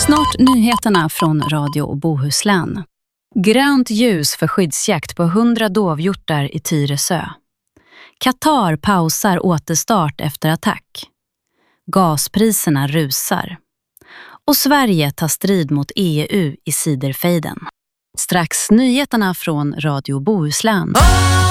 Snart nyheterna från Radio Bohuslän. Grönt ljus för skyddsjakt på 100 dovhjortar i Tyresö. Qatar pausar återstart efter attack. Gaspriserna rusar. Och Sverige tar strid mot EU i ciderfejden. Strax nyheterna från Radio Bohuslän.